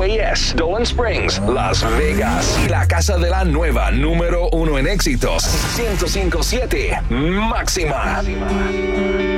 KS, Dolan Springs, Las Vegas. Y la casa de la nueva número 1 en éxitos, 105.7 Máxima.